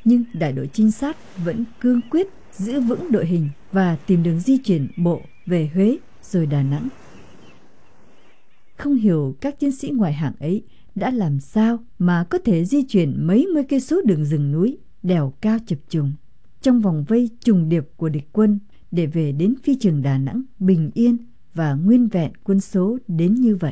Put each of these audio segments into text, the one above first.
nhưng đại đội trinh sát vẫn cương quyết giữ vững đội hình và tìm đường di chuyển bộ về Huế rồi Đà Nẵng. Không hiểu các chiến sĩ ngoại hạng ấy đã làm sao mà có thể di chuyển mấy mươi cây số đường rừng núi, đèo cao chập trùng trong vòng vây trùng điệp của địch quân để về đến phi trường Đà Nẵng bình yên và nguyên vẹn quân số đến như vậy.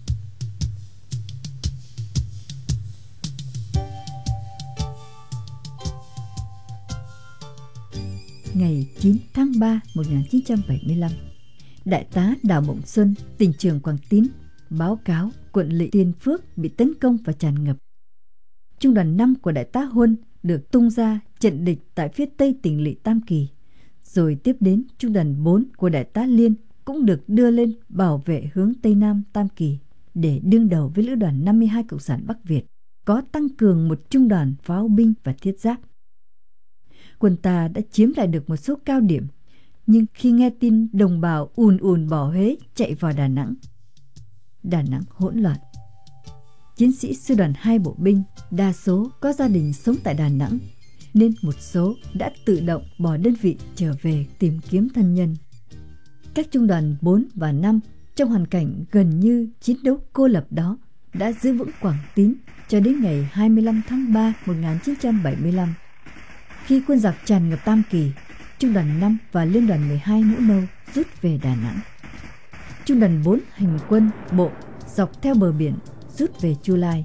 Ngày 9 tháng 3 1975, Đại tá Đào Mộng Xuân, tỉnh trưởng Quảng Tín, báo cáo quận lỵ Tiên Phước bị tấn công và tràn ngập. Trung đoàn 5 của Đại tá Huân được tung ra trận địch tại phía tây tỉnh lỵ Tam Kỳ. Rồi tiếp đến Trung đoàn 4 của Đại tá Liên cũng được đưa lên bảo vệ hướng Tây Nam Tam Kỳ để đương đầu với Lữ đoàn 52 Cộng sản Bắc Việt, có tăng cường một trung đoàn pháo binh và thiết giáp. Quân ta đã chiếm lại được một số cao điểm, nhưng khi nghe tin đồng bào ùn ùn bỏ Huế chạy vào Đà Nẵng hỗn loạn. Chiến sĩ sư đoàn 2 bộ binh đa số có gia đình sống tại Đà Nẵng, nên một số đã tự động bỏ đơn vị trở về tìm kiếm thân nhân. Các trung đoàn 4 và 5 trong hoàn cảnh gần như chiến đấu cô lập đó đã giữ vững Quảng Tín cho đến ngày 25 tháng 3 1975. Khi quân giặc tràn ngập Tam Kỳ, Trung đoàn 5 và Liên đoàn 12 Mũ Nâu rút về Đà Nẵng. Trung đoàn 4 hành quân bộ dọc theo bờ biển rút về Chu Lai.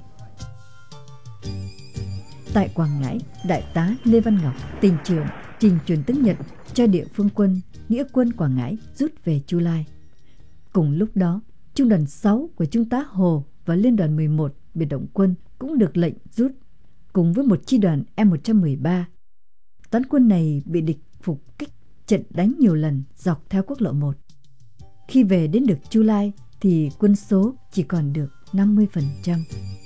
Tại Quảng Ngãi, Đại tá Lê Văn Ngọc, tỉnh trưởng, trình truyền tướng Nhật cho địa phương quân Nghĩa quân Quảng Ngãi rút về Chu Lai. Cùng lúc đó, Trung đoàn 6 của Trung tá Hồ và Liên đoàn 11 biệt động quân cũng được lệnh rút, cùng với một chi đoàn M113. Toán quân này bị địch phục kích trận đánh nhiều lần dọc theo quốc lộ 1. Khi về đến được Chu Lai thì quân số chỉ còn được 50%.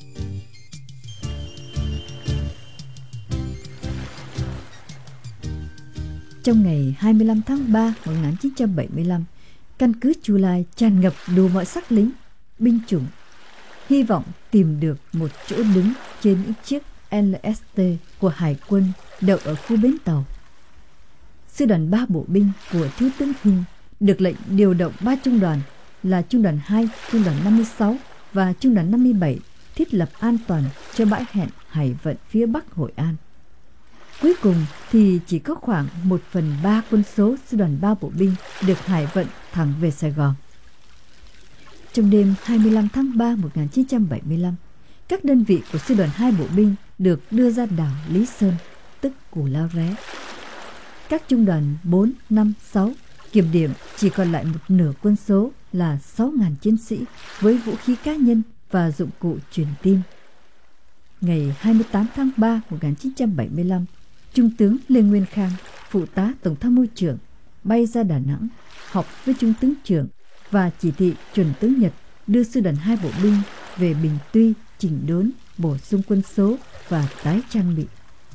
Trong ngày 25 tháng 3 1975, căn cứ Chu Lai tràn ngập đủ mọi sắc lính, binh chủng, hy vọng tìm được một chỗ đứng trên những chiếc LST của Hải quân đậu ở khu bến tàu. Sư đoàn 3 bộ binh của Thiếu tướng Hinh được lệnh điều động 3 trung đoàn là Trung đoàn 2, Trung đoàn 56 và Trung đoàn 57 thiết lập an toàn cho bãi hẹn Hải Vận phía Bắc Hội An. Cuối cùng thì chỉ có khoảng 1/3 quân số sư đoàn 3 bộ binh được Hải Vận thẳng về Sài Gòn. Trong đêm 25 tháng 3 1975, các đơn vị của sư đoàn 2 bộ binh được đưa ra đảo Lý Sơn, tức Cù Lao Ré. Các trung đoàn 4, 5, 6 kiểm điểm chỉ còn lại một nửa quân số là 6.000 chiến sĩ với vũ khí cá nhân và dụng cụ truyền tin. Ngày 28 tháng 3 1975, Trung tướng Lê Nguyên Khang, phụ tá Tổng tham mưu trưởng, bay ra Đà Nẵng họp với Trung tướng trưởng và chỉ thị chuẩn tướng Nhật đưa sư đoàn 2 bộ binh về Bình Tuy chỉnh đốn, bổ sung quân số và tái trang bị.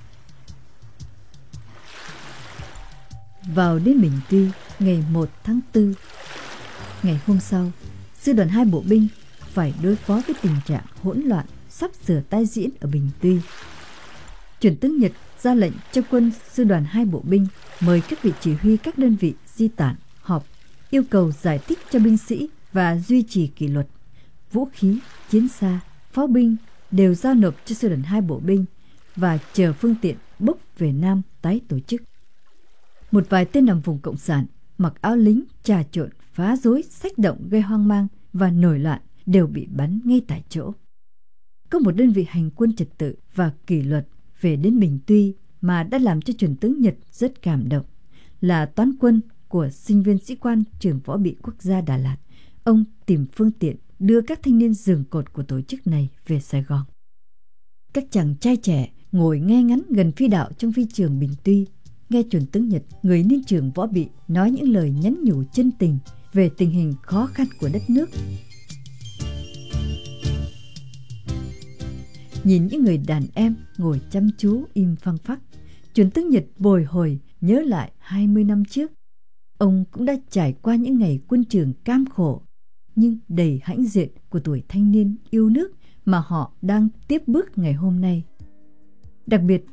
Vào đến Bình Tuy ngày 1 tháng 4, ngày hôm sau, sư đoàn 2 bộ binh phải đối phó với tình trạng hỗn loạn sắp sửa tái diễn ở Bình Tuy. Chuẩn tướng Nhật ra lệnh cho quân sư đoàn 2 bộ binh mời các vị chỉ huy các đơn vị di tản họp, yêu cầu giải thích cho binh sĩ và duy trì kỷ luật. Vũ khí, chiến xa, pháo binh đều giao nộp cho sư đoàn 2 bộ binh và chờ phương tiện bốc về Nam tái tổ chức. Một vài tên nằm vùng cộng sản mặc áo lính trà trộn, phá rối, xách động gây hoang mang và nổi loạn đều bị bắn ngay tại chỗ. Có một đơn vị hành quân trật tự và kỷ luật về đến Bình Tuy mà đã làm cho chuẩn tướng Nhật rất cảm động là toán quân của sinh viên sĩ quan trường võ bị quốc gia Đà Lạt. Ông tìm phương tiện đưa các thanh niên giường cột của tổ chức này về Sài Gòn. Các chàng trai trẻ ngồi nghe ngắn gần phi đạo trong phi trường Bình Tuy, nghe chuẩn tướng Nhật, người niên trường võ bị, nói những lời nhắn nhủ chân tình về tình hình khó khăn của đất nước. Nhìn những người đàn em ngồi chăm chú im phăng phắc, chuẩn tướng Nhật bồi hồi nhớ lại 20 năm trước. Ông cũng đã trải qua những ngày quân trường cam khổ, nhưng đầy hãnh diện của tuổi thanh niên yêu nước mà họ đang tiếp bước ngày hôm nay. Đặc biệt